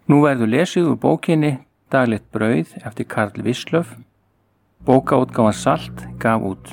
Nú verður lesið úr bókinni Daglegt brauð eftir Karl Wislöff. Bókaútgáfan Salt gaf út.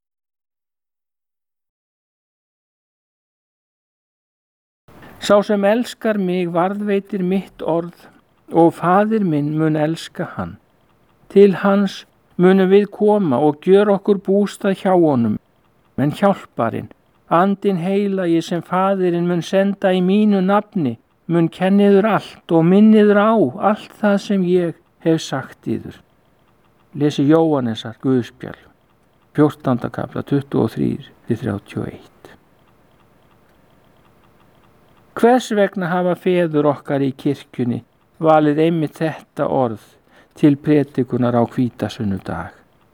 Sá sem elskar mig varðveitir mitt orð og faðir minn mun elska hann. Til hans munum við koma og gjöra okkur bústað hjá honum. Men hjálparinn, andinn heilagi sem faðirinn mun senda í mínu nafni, mun kenniður allt og minniður á allt það sem ég hef sagt yður. Lesi Jóhannesar Guðspjall, 14. kapla 23-31. Hvers vegna hafa feður okkar í kirkjunni valið einmitt þetta orð til predikunar á hvítasunnudag?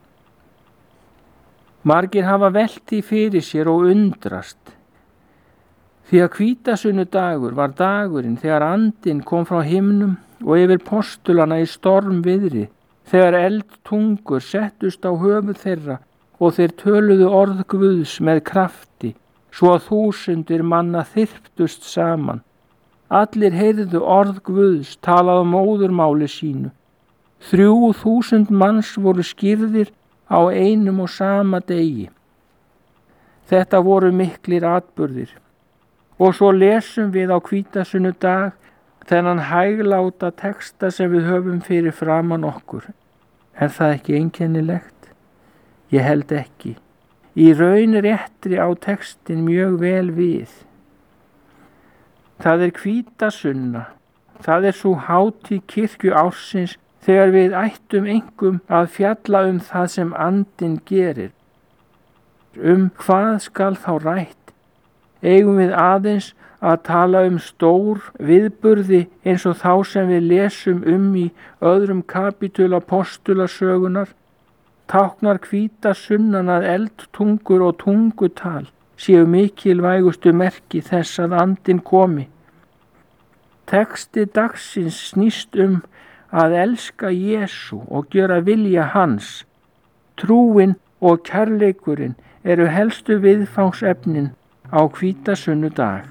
Margir hafa velt því fyrir sér og undrast, því að hvítasunnudagur var dagurinn þegar andinn kom frá himnum og yfir postulana í stormviðri, þegar eldtungur settust á höfuð þeirra og þeir töluðu orð Guðs með krafti, svo að þúsundir manna þyrptust saman. Allir heyrðu orð Guðs talað á móðurmáli sínu. 3000 manns voru skírðir á einum og sama degi. Þetta voru miklir atburðir. Og svo lesum við á hvítasunnudag þennan hægláta texta sem við höfum fyrir framan okkur. Er það ekki einkennilegt? Ég held ekki. Í raun réttri á textin mjög vel við. Það er hvítasunna. Það er sú hátíð kirkju ársins þegar við ættum einkum að fjalla það sem andinn gerir. Hvað skal þá rætt? Eigum við aðeins að tala stór viðburði eins og þá sem við lesum í öðrum kapítula postulasögunar? Táknar hvítasunnan að eldtungur og tungutal séu mikilvægustu merki þess að andinn komi. Texti dagsins snýst að elska Jesú og gjöra vilja hans. Trúin og kærleikurinn eru helstu viðfangsefnin á hvítasunnudag.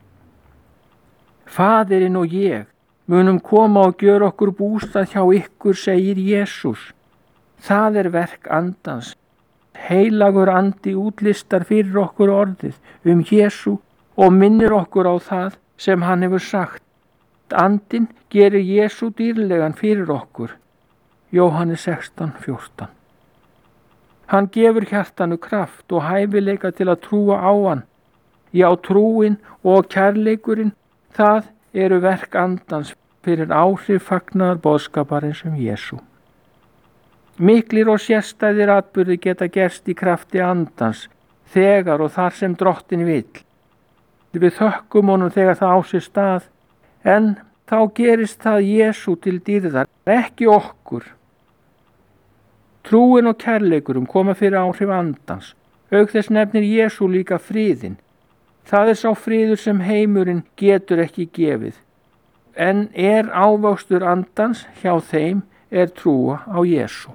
Faðirinn og ég munum koma og gjöra okkur bústað hjá ykkur, segir Jesús. Það er verk andans. Heilagur andi útlistar fyrir okkur orðið Jesú og minnir okkur á það sem hann hefur sagt. Andinn gerir Jesú dýrlegan fyrir okkur. Jóhannes 16:14. Hann gefur hjartanu kraft og hæfileika til að trúa á hann. Já, trúin og kærleikurinn, það eru verk andans fyrir áhrif fagnaðar boðskaparins Jesú. Miklir og sérstæðir atburðir geta gerst í krafti andans, þegar og þar sem Drottinn vill. Við þökkum honum þegar það á sér stað, en þá gerist það Jesú til dýrðar, ekki okkur. Trúin og kærleikurum koma fyrir áhrif andans, auk þess nefnir Jesú líka friðinn. Það er sá friður sem heimurinn getur ekki gefið, en er ávöxtur andans hjá þeim trúa á Jesú.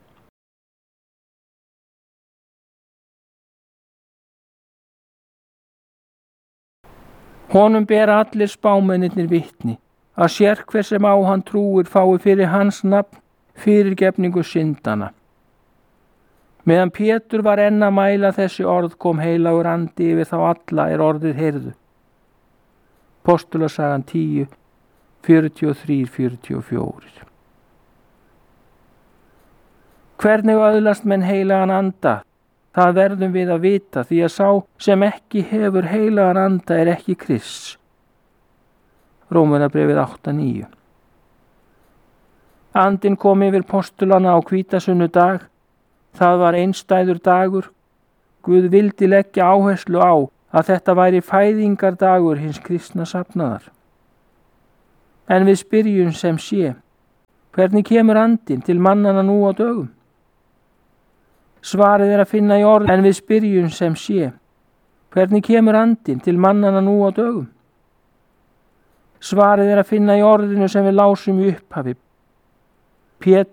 Honum ber allir spámennirnir vitni, að sérhver sem á hann trúir fái fyrir hans nafn fyrirgefningu syndanna. Meðan Pétur var enn að mæla þessi orð kom heilagur andi yfir þá alla orðið heyrðu. Postulasagan 10, 43-44. Hvernig öðlast menn heilagan anda? Það verðum við að vita, því að sá sem ekki hefur heilagan anda ekki Krists. Rómverjabréfið 8:9. Andinn kom yfir postulana á hvítasunnudag. Það var einstæður dagur. Guð vildi leggja áherslu á að þetta væri fæðingardagur hins kristna safnaðar. En við spyrjum sem sé, hvernig kemur andinn til mannanna nú á dögum? Svarið að finna í orðinu, en við spyrjum sem sé, hvernig kemur andinn til mannanna nú á dögum? Svarið að finna í orðinu sem við lásum í upphafi. Pétur